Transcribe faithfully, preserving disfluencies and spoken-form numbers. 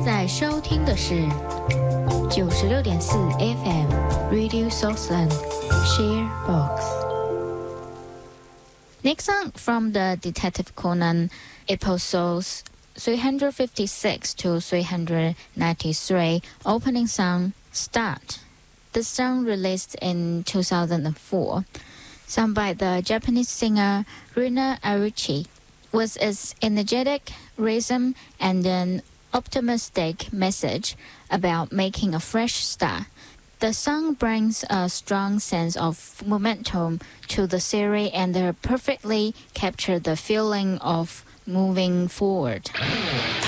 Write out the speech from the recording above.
现在收听的是九十六点四 F M Radio Southland Share Box. Next song from the Detective Conan episodes three fifty-six to three ninety-three, opening song Start. The song released in two thousand four, sung by the Japanese singer Rina Aruchi, with its energetic rhythm and an optimistic message about making a fresh start. The song brings a strong sense of momentum to the series and perfectly captures the feeling of moving forward.